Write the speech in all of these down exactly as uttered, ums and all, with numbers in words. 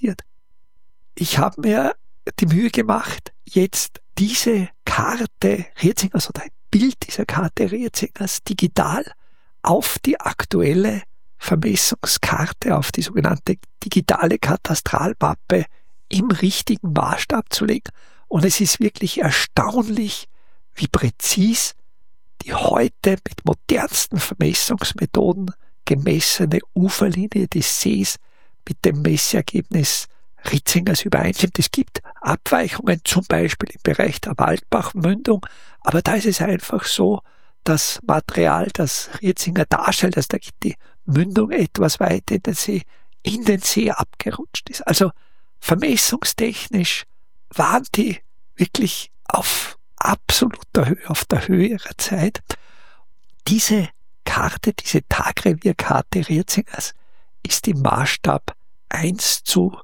passiert? Ich habe mir die Mühe gemacht, jetzt diese Karte Rietzingers oder ein Bild dieser Karte Rietzingers digital auf die aktuelle Vermessungskarte, auf die sogenannte digitale Katastralmappe im richtigen Maßstab zu legen. Und es ist wirklich erstaunlich, wie präzis die heute mit modernsten Vermessungsmethoden gemessene Uferlinie des Sees mit dem Messergebnis Rietzingers übereinstimmt. Es gibt Abweichungen, zum Beispiel im Bereich der Waldbachmündung, aber da ist es einfach so, das Material, das Rietzinger darstellt, dass da die Mündung etwas weiter in den See, in den See abgerutscht ist. Also vermessungstechnisch waren die wirklich auf absoluter Höhe, auf der Höhe ihrer Zeit. Diese Karte, diese Tagrevierkarte Rietzingers ist im Maßstab eins zu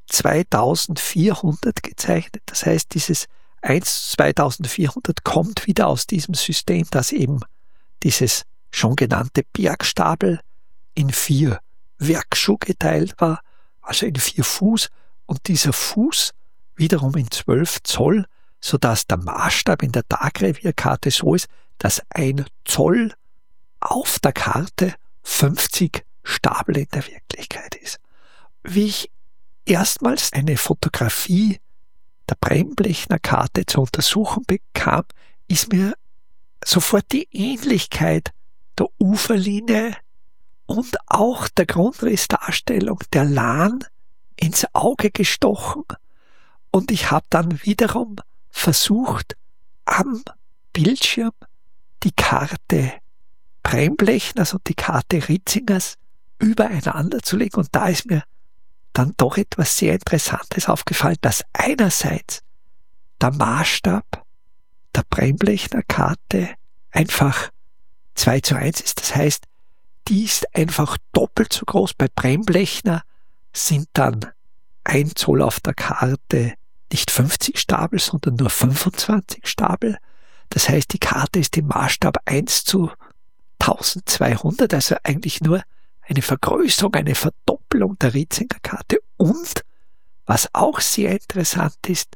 zweitausendvierhundert gezeichnet. Das heißt, dieses eins zu zweitausendvierhundert kommt wieder aus diesem System, das eben dieses schon genannte Bergstapel in vier Werkschuh geteilt war, also in vier Fuß, und dieser Fuß wiederum in zwölf Zoll, sodass der Maßstab in der Tagrevierkarte so ist, dass ein Zoll auf der Karte fünfzig Stapel in der Wirklichkeit ist. Wie ich erstmals eine Fotografie der Bremblechner Karte zu untersuchen bekam, ist mir sofort die Ähnlichkeit der Uferlinie und auch der Grundrissdarstellung der Lahn ins Auge gestochen, und ich habe dann wiederum versucht, am Bildschirm die Karte Bremblechners und die Karte Rietzingers übereinander zu legen, und da ist mir dann doch etwas sehr Interessantes aufgefallen, dass einerseits der Maßstab der Bremblechner Karte einfach zwei zu eins ist. Das heißt, die ist einfach doppelt so groß. Bei Bremblechner sind dann ein Zoll auf der Karte nicht fünfzig Stapel, sondern nur fünfundzwanzig Stapel. Das heißt, die Karte ist im Maßstab eins zu eintausendzweihundert, also eigentlich nur eine Vergrößerung, eine Verdoppelung der Rietzinger Karte. Und was auch sehr interessant ist,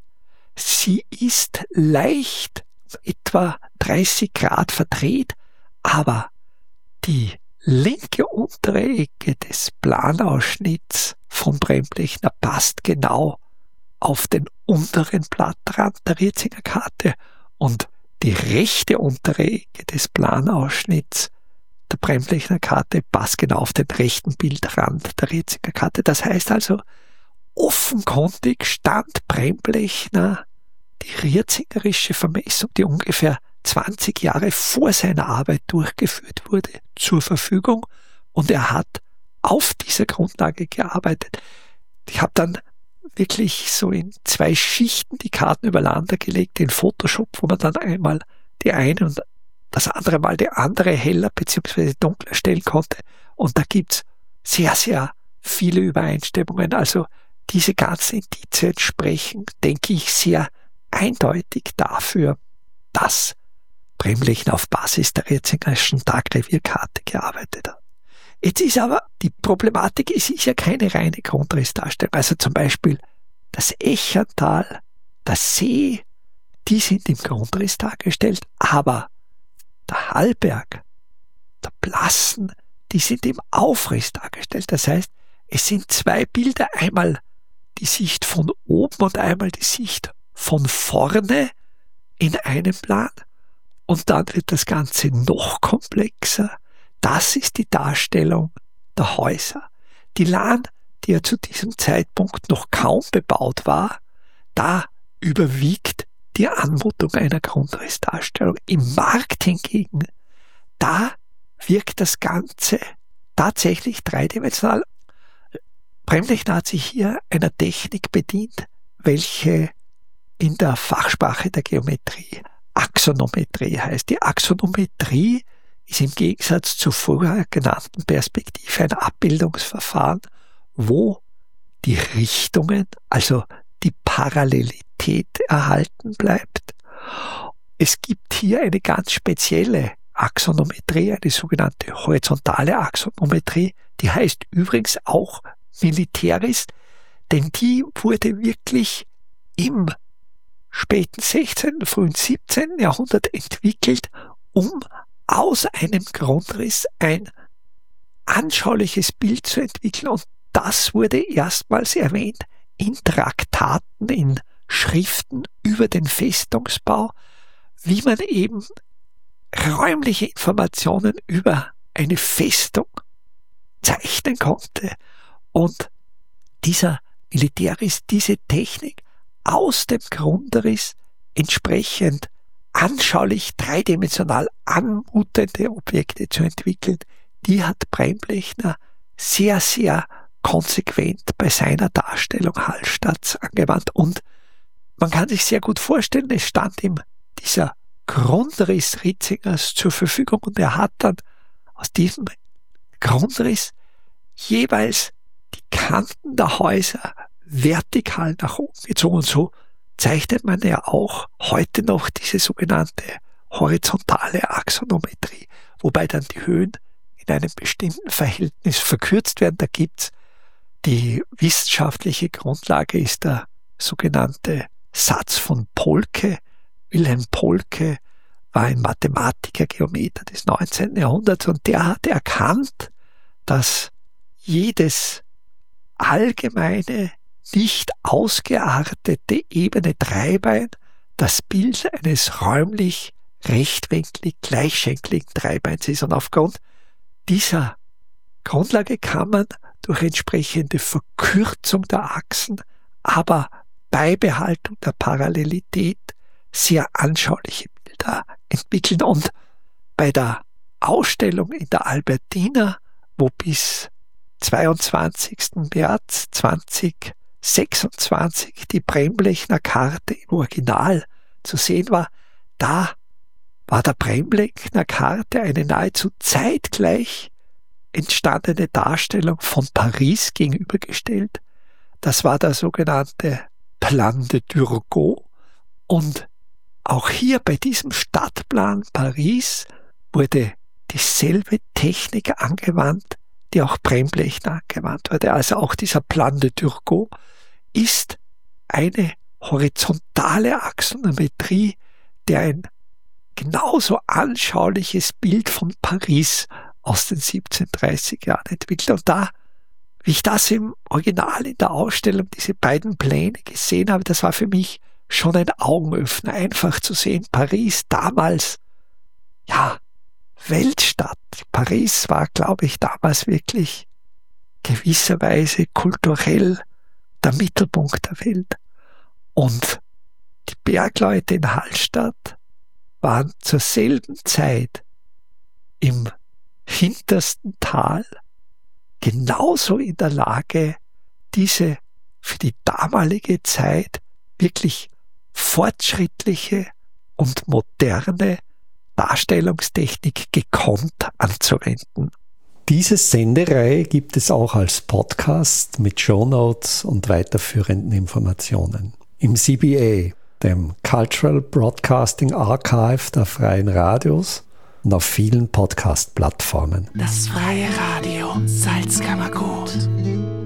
sie ist leicht etwa dreißig Grad verdreht, aber die linke untere Ecke des Planausschnitts von Bremblechner passt genau auf den unteren Blattrand der Rietzinger Karte, und die rechte untere Ecke des Planausschnitts der Bremblechner Karte passt genau auf den rechten Bildrand der Rietzinger Karte. Das heißt also, offenkundig stand Bremblechner die rietzingerische Vermessung, die ungefähr zwanzig Jahre vor seiner Arbeit durchgeführt wurde, zur Verfügung, und er hat auf dieser Grundlage gearbeitet. Ich habe dann wirklich so in zwei Schichten die Karten übereinander gelegt in Photoshop, wo man dann einmal die eine und das andere Mal die andere heller bzw. dunkler stellen konnte. Und da gibt's sehr, sehr viele Übereinstimmungen. Also diese ganzen Indizien sprechen, denke ich, sehr eindeutig dafür, dass Bremblechner auf Basis der Rietzingerischen Tagrevierkarte gearbeitet hat. Jetzt ist aber die Problematik, es ist ja keine reine Grundrissdarstellung. Also zum Beispiel das Echental, der See, die sind im Grundriss dargestellt, aber der Hallberg, der Plassen, die sind im Aufriss dargestellt. Das heißt, es sind zwei Bilder, einmal die Sicht von oben und einmal die Sicht von vorne in einem Plan. Und dann wird das Ganze noch komplexer. Das ist die Darstellung der Häuser. Die Lahn, die ja zu diesem Zeitpunkt noch kaum bebaut war, da überwiegt die Anmutung einer Grundrissdarstellung. Im Markt hingegen, da wirkt das Ganze tatsächlich dreidimensional. Bremblechner hat sich hier einer Technik bedient, welche in der Fachsprache der Geometrie Axonometrie heißt. Die Axonometrie ist im Gegensatz zur vorher genannten Perspektive ein Abbildungsverfahren, wo die Richtungen, also die Parallelität erhalten bleibt. Es gibt hier eine ganz spezielle Axonometrie, eine sogenannte horizontale Axonometrie, die heißt übrigens auch Militaris. denn die wurde wirklich im späten sechzehnten, frühen siebzehnten Jahrhundert entwickelt, um aus einem Grundriss ein anschauliches Bild zu entwickeln. Und das wurde erstmals erwähnt in Traktaten, in Schriften über den Festungsbau, wie man eben räumliche Informationen über eine Festung zeichnen konnte. Und dieser Militärriss, diese Technik aus dem Grundriss entsprechend anschaulich dreidimensional anmutende Objekte zu entwickeln, die hat Bremblechner sehr, sehr konsequent bei seiner Darstellung Hallstatts angewandt. Und man kann sich sehr gut vorstellen, es stand ihm dieser Grundriss Ritzingers zur Verfügung und er hat dann aus diesem Grundriss jeweils die Kanten der Häuser vertikal nach oben gezogen. Und so zeichnet man ja auch heute noch diese sogenannte horizontale Axonometrie, wobei dann die Höhen in einem bestimmten Verhältnis verkürzt werden. Da gibt's die wissenschaftliche Grundlage, ist der sogenannte Satz von Polke. Wilhelm Polke war ein Mathematiker, Geometer des neunzehnten Jahrhunderts und der hat erkannt, dass jedes allgemeine, nicht ausgeartete ebene Dreibein das Bild eines räumlich rechtwinklig gleichschenkligen Dreibeins ist. Und aufgrund dieser Grundlage kann man durch entsprechende Verkürzung der Achsen, aber Beibehaltung der Parallelität sehr anschauliche Bilder entwickeln. Und bei der Ausstellung in der Albertina, wo bis zweiundzwanzigsten März zweitausendsechsundzwanzig die Bremblechner Karte im Original zu sehen war, da war der Bremblechner Karte eine nahezu zeitgleich entstandene Darstellung von Paris gegenübergestellt. Das war der sogenannte Plan de Turgot. Und auch hier bei diesem Stadtplan Paris wurde dieselbe Technik angewandt, die auch Bremblechner angewandt wurde. Also auch dieser Plan de Turgot ist eine horizontale Axonometrie, der ein genauso anschauliches Bild von Paris aus den siebzehnhundertdreißig Jahren entwickelt. Und da, wie ich das im Original in der Ausstellung, diese beiden Pläne gesehen habe, das war für mich schon ein Augenöffner, einfach zu sehen, Paris damals, ja, Weltstadt. Paris war, glaube ich, damals wirklich gewisserweise kulturell der Mittelpunkt der Welt. Und die Bergleute in Hallstatt waren zur selben Zeit im hintersten Tal genauso in der Lage, diese für die damalige Zeit wirklich fortschrittliche und moderne Darstellungstechnik gekonnt anzuwenden. Diese Sendereihe gibt es auch als Podcast mit Shownotes und weiterführenden Informationen. Im C B A, dem Cultural Broadcasting Archive der Freien Radios und auf vielen Podcast-Plattformen. Das Freie Radio Salzkammergut.